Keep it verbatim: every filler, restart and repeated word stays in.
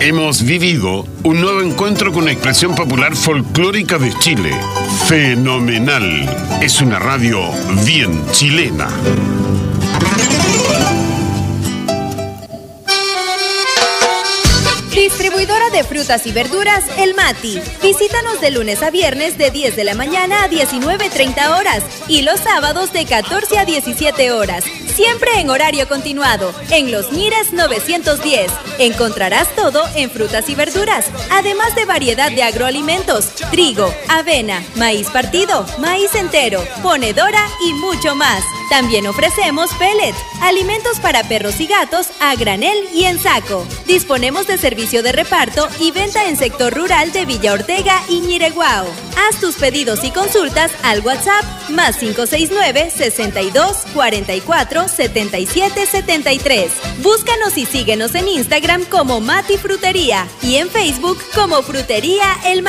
Hemos vivido un nuevo encuentro con la expresión popular folclórica de Chile. Fenomenal. Es una radio bien chilena. Distribuidora de frutas y verduras El Mati. Visítanos de lunes a viernes de diez de la mañana a diecinueve treinta horas y los sábados de catorce a diecisiete horas. Siempre en horario continuado, en Los Nires novecientos diez. Encontrarás todo en frutas y verduras, además de variedad de agroalimentos, trigo, avena, maíz partido, maíz entero, ponedora y mucho más. También ofrecemos pellet, alimentos para perros y gatos a granel y en saco. Disponemos de servicio de reparto y venta en sector rural de Villa Ortega y Ñireguao. Haz tus pedidos y consultas al WhatsApp más cinco seis nueve, sesenta y dos, cuarenta y cuatro, setenta y siete setenta y tres. Búscanos y síguenos en Instagram como Mati Frutería y en Facebook como Frutería El Mati.